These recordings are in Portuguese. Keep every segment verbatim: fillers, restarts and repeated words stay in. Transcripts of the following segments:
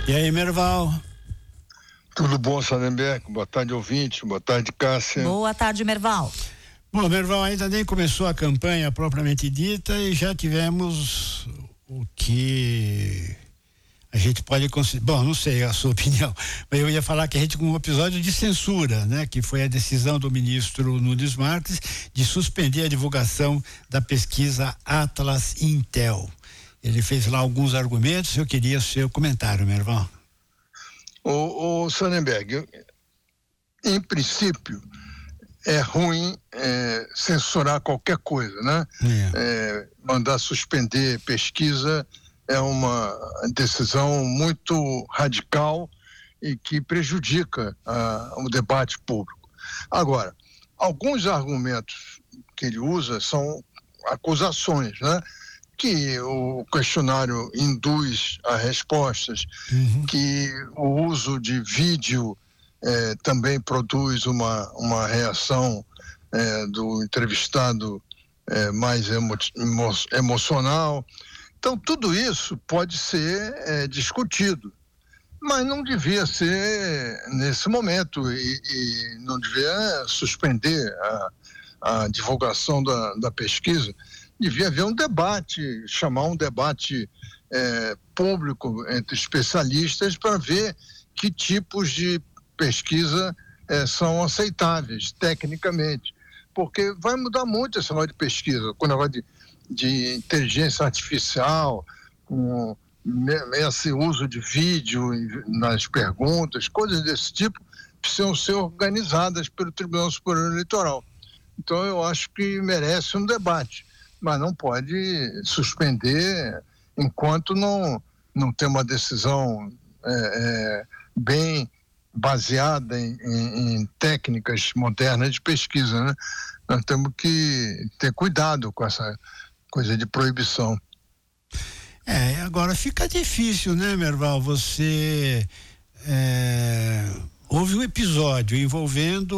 E aí, Merval? Tudo bom, Salemberg? Boa tarde, ouvinte. Boa tarde, Cássia. Boa tarde, Merval. Bom, Merval, ainda nem começou a campanha propriamente dita e já tivemos o que a gente pode considerar. Bom, não sei a sua opinião, mas eu ia falar que a gente com um episódio de censura, né? Que foi a decisão do ministro Nunes Marques de suspender a divulgação da pesquisa Atlas Intel. Ele fez lá alguns argumentos, eu queria o seu comentário, Merval. O, o Salemberg, em princípio, é ruim é, censurar qualquer coisa, né? É. É, mandar suspender pesquisa é uma decisão muito radical e que prejudica ah, o debate público. Agora, alguns argumentos que ele usa são acusações, né? Que o questionário induz a respostas, uhum. Que o uso de vídeo eh, também produz uma, uma reação eh, do entrevistado eh, mais emo, emo, emocional. Então, tudo isso pode ser eh, discutido, mas não devia ser nesse momento e, e não devia suspender a, a divulgação da, da pesquisa. Devia haver um debate, chamar um debate eh, público entre especialistas para ver que tipos de pesquisa eh, são aceitáveis tecnicamente, porque vai mudar muito esse negócio de pesquisa, com o negócio de, de inteligência artificial, com esse uso de vídeo nas perguntas, coisas desse tipo precisam ser organizadas pelo Tribunal Superior Eleitoral. Então eu acho que merece um debate, mas não pode suspender enquanto não, não tem uma decisão é, é, bem baseada em, em, em técnicas modernas de pesquisa, né? Nós temos que ter cuidado com essa coisa de proibição. É, agora fica difícil, né, Merval? Você é, houve um episódio envolvendo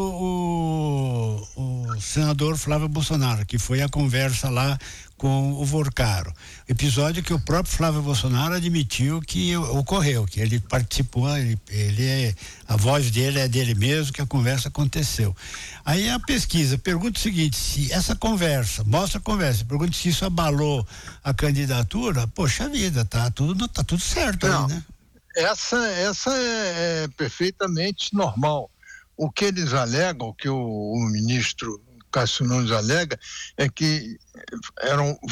o, o senador Flávio Bolsonaro, que foi a conversa lá com o Vorcaro. Episódio que o próprio Flávio Bolsonaro admitiu que ocorreu, que ele participou, ele, ele é, a voz dele é dele mesmo, que a conversa aconteceu. Aí a pesquisa pergunta o seguinte: se essa conversa, mostra a conversa, pergunta se isso abalou a candidatura, poxa vida, tá tudo, tá tudo certo aí, né? Essa, essa é, é perfeitamente normal. O que eles alegam, o que o, o ministro Cássio Nunes alega, é que eram